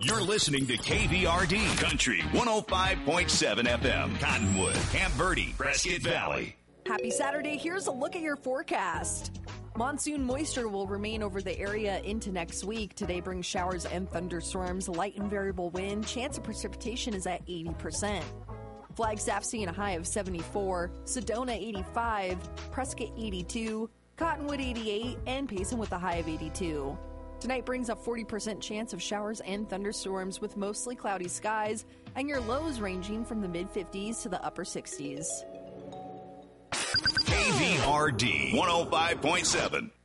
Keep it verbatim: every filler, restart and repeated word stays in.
You're listening to K V R D Country one oh five point seven F M. Cottonwood, Camp Verde, Prescott Valley. Happy Saturday. Here's a look at your forecast. Monsoon moisture will remain over the area into next week. Today brings showers and thunderstorms, light and variable wind. Chance of precipitation is at eighty percent. Flagstaff seeing a high of seventy-four, Sedona eighty-five, Prescott eighty-two, Cottonwood eighty-eight, and Payson with a high of eighty-two. Tonight brings a forty percent chance of showers and thunderstorms with mostly cloudy skies, and your lows ranging from the mid-fifties to the upper sixties. K V R D one oh five point seven.